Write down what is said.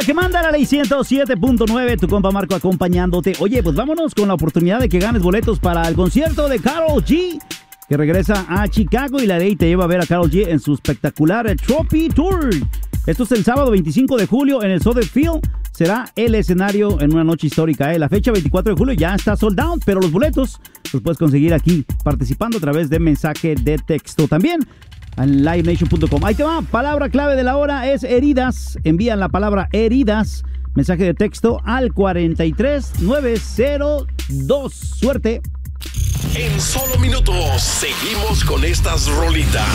Que manda la ley 107.9, tu compa Marco acompañándote. Oye, pues vámonos con la oportunidad de que ganes boletos para el concierto de Karol G, que regresa a Chicago, y la ley te lleva a ver a Karol G en su espectacular Trophy Tour. Esto es el sábado 25 de julio en el Soldier Field. Será el escenario en una noche histórica. La fecha 24 de julio ya está sold out, pero los boletos los puedes conseguir aquí participando a través de mensaje de texto. También en livenation.com. Ahí te va, palabra clave de la hora es heridas. Envían la palabra heridas, mensaje de texto al 43902. Suerte. En solo minutos seguimos con estas rolitas.